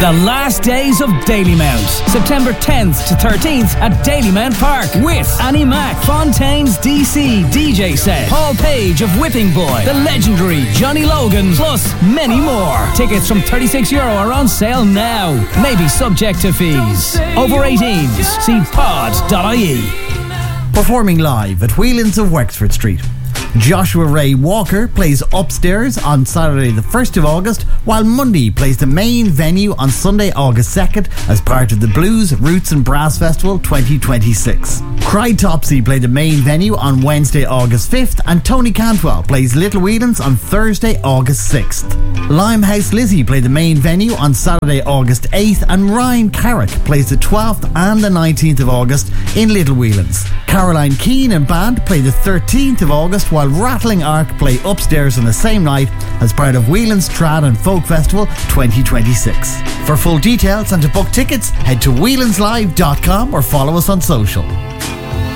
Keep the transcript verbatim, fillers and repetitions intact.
The last days of Dalymount, September tenth to thirteenth at Dalymount Park, with Annie Mac, Fontaine's D C D J set, Paul Page of Whipping Boy, the legendary Johnny Logan, plus many more. Tickets from thirty-six euro are on sale now. Maybe subject to fees. Over eighteens, see pod dot I E. Performing live at Whelan's of Wexford Street, Joshua Ray Walker plays Upstairs on Saturday the first of August, while Monday plays the main venue on Sunday August second as part of the Blues, Roots and Brass Festival twenty twenty-six. Cry Topsy play the main venue on Wednesday August fifth, and Tony Cantwell plays Little Whelan's on Thursday August sixth. Limehouse Lizzie play the main venue on Saturday August eighth, and Ryan Carrick plays the twelfth and the nineteenth of August in Little Whelan's. Caroline Keane and band play the thirteenth of August, while Rattling Ark play Upstairs on the same night as part of Whelan's Trad and Folk Festival twenty twenty-six. For full details and to book tickets, head to whelan's live dot com or follow us on social.